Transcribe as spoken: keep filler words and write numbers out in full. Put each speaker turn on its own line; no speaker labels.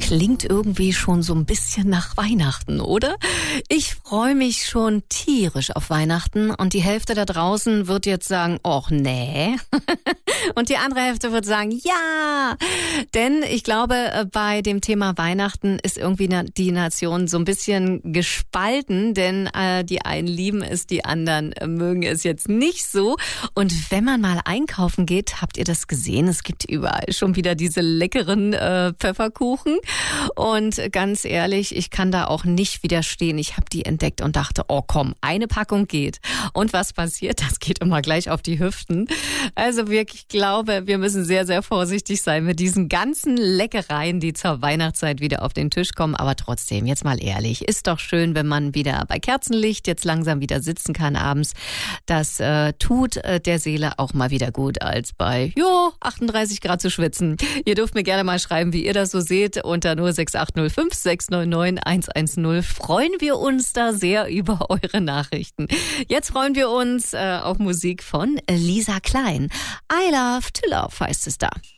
klingt irgendwie schon so ein bisschen nach Weihnachten, oder? Ich freue mich schon tierisch auf Weihnachten und die Hälfte da draußen wird jetzt sagen, och nee. Und die andere Hälfte wird sagen, ja. Denn ich glaube, bei dem Thema Weihnachten ist irgendwie die Nation so ein bisschen gespalten, denn äh, die einen lieben es, die anderen mögen es jetzt nicht so. Und wenn man mal einkaufen geht, habt ihr das gesehen? Es gibt überall schon wieder diese leckeren äh, Pfefferkuchen. Und ganz ehrlich, ich kann da auch nicht widerstehen. Ich habe die entdeckt und dachte, oh komm, eine Packung geht. Und was passiert? Das geht immer gleich auf die Hüften. Also wirklich, ich glaube, wir müssen sehr, sehr vorsichtig sein mit diesen ganzen Leckereien, die zur Weihnachtszeit wieder auf den Tisch kommen. Aber trotzdem, jetzt mal ehrlich, ist doch schön, wenn man wieder bei Kerzenlicht jetzt langsam wieder sitzen kann abends. Das äh, tut äh, der Seele auch mal wieder gut, als bei jo, achtunddreißig Grad zu schwitzen. Ihr dürft mir gerne mal schreiben, wie ihr das so seht, unter null sechs acht null fünf sechs neun neun eins eins null. Freuen wir uns da sehr über eure Nachrichten. Jetzt freuen wir uns äh, auf Musik von Lisa Klein. I Love to Love heißt es da.